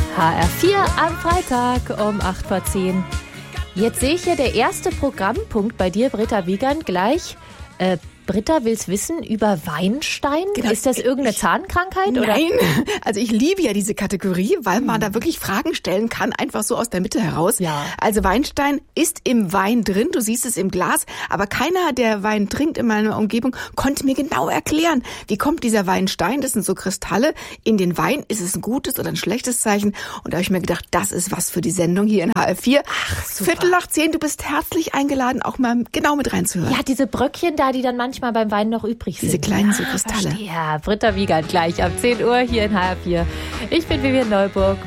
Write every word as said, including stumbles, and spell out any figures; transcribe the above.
H R vier am Freitag um acht vor zehn. Jetzt sehe ich hier der erste Programmpunkt bei dir, Britta Wiegand, gleich. Äh, Britta will's wissen über Weinstein. Genau. Ist das irgendeine Zahnkrankheit? Oder? Nein, also ich liebe ja diese Kategorie, weil man da wirklich Fragen stellen kann, einfach so aus der Mitte heraus. Ja. Also Weinstein ist im Wein drin, du siehst es im Glas, aber keiner, der Wein trinkt in meiner Umgebung, konnte mir genau erklären, wie kommt dieser Weinstein, das sind so Kristalle, in den Wein, ist es ein gutes oder ein schlechtes Zeichen? Und da habe ich mir gedacht, das ist was für die Sendung hier in H R vier. Ach, super. Viertel nach zehn, du bist herzlich eingeladen, auch mal genau mit reinzuhören. Ja, diese Bröckchen da, die dann manchmal beim Wein noch übrig sind. Diese kleinen so ah, Kristalle. Ja, Britta Wiegand gleich ab zehn Uhr hier in H R vier. Ich bin Vivian Neuburg.